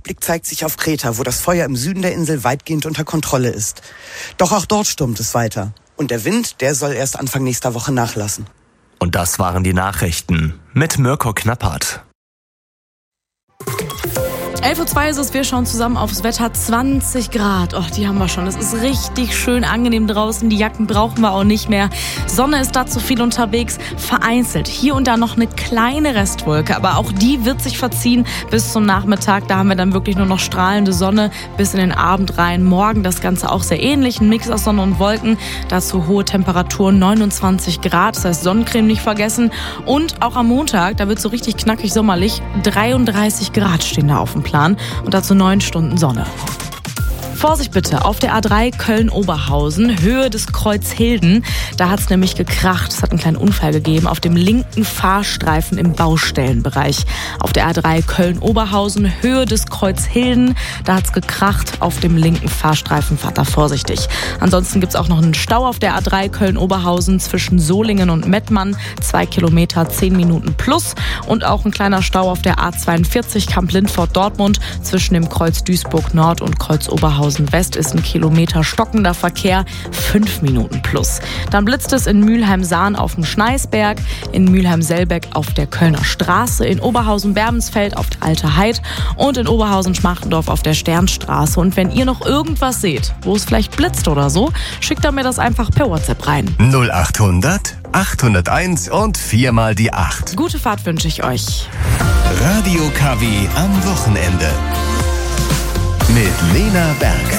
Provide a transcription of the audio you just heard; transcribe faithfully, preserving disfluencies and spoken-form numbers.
Ausblick zeigt sich auf Kreta, wo das Feuer im Süden der Insel weitgehend unter Kontrolle ist. Doch auch dort stürmt es weiter. Und der Wind, der soll erst Anfang nächster Woche nachlassen. Und das waren die Nachrichten mit Mirko Knappert. elf Uhr zwei ist es, wir schauen zusammen aufs Wetter. zwanzig Grad, oh, die haben wir schon. Es ist richtig schön angenehm draußen, die Jacken brauchen wir auch nicht mehr. Sonne ist da zu viel unterwegs, vereinzelt. Hier und da noch eine kleine Restwolke, aber auch die wird sich verziehen bis zum Nachmittag. Da haben wir dann wirklich nur noch strahlende Sonne bis in den Abend rein. Morgen das Ganze auch sehr ähnlich, ein Mix aus Sonne und Wolken. Dazu hohe Temperaturen, neunundzwanzig Grad, das heißt Sonnencreme nicht vergessen. Und auch am Montag, da wird es so richtig knackig sommerlich, dreiunddreißig Grad stehen da auf dem Plan. Und dazu neun Stunden Sonne. Vorsicht bitte, auf der A drei Köln-Oberhausen, Höhe des Kreuz Hilden. Da hat es nämlich gekracht. Es hat einen kleinen Unfall gegeben auf dem linken Fahrstreifen im Baustellenbereich. Auf der A drei Köln-Oberhausen, Höhe des Kreuz Hilden. Da hat es gekracht auf dem linken Fahrstreifen. Fahrt da vorsichtig. Ansonsten gibt es auch noch einen Stau auf der A drei Köln-Oberhausen zwischen Solingen und Mettmann. Zwei Kilometer, zehn Minuten plus. Und auch ein kleiner Stau auf der A zweiundvierzig Kamp-Lindfort-Dortmund zwischen dem Kreuz Duisburg Nord und Kreuz Oberhausen West ist ein Kilometer stockender Verkehr, fünf Minuten plus. Dann blitzt es in Mülheim-Sahn auf dem Schneisberg, in Mülheim-Selbeck auf der Kölner Straße, in Oberhausen-Berbensfeld auf der Alte Heid und in Oberhausen-Schmachtendorf auf der Sternstraße. Und wenn ihr noch irgendwas seht, wo es vielleicht blitzt oder so, schickt ihr mir das einfach per WhatsApp rein. null achthundert, achthunderteins und viermal die acht. Gute Fahrt wünsche ich euch. Radio K W am Wochenende. Mit Lena Berger.